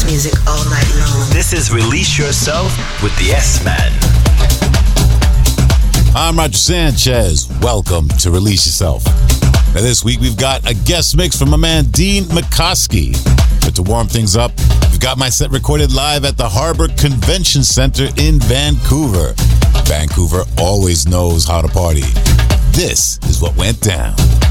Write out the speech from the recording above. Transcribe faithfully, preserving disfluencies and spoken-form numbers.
music all night long. This is Release Yourself with the S-Man. I'm Roger Sanchez. Welcome to Release Yourself. Now this week we've got a guest mix from my man Dean McCoskey. But to warm things up, we've got my set recorded live at the Harbor Convention Center in Vancouver. Vancouver always knows how to party. This is what went down.